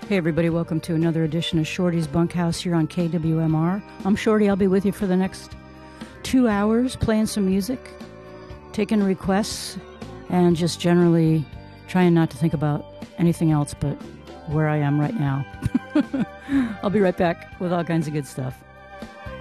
Hey everybody, welcome to another edition of Shorty's Bunkhouse here on KWMR. I'm Shorty. I'll be with you for the next 2 hours playing some music, taking requests, and just generally trying not to think about anything else but where I am right now. I'll be right back with all kinds of good stuff.